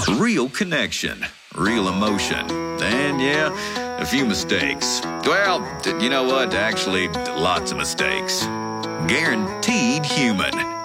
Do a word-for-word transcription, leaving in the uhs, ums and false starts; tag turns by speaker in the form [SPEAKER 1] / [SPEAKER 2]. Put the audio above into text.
[SPEAKER 1] Real connection, real emotion, and yeah, a few mistakes. Well, you know what? Actually, lots of mistakes. Guaranteed human.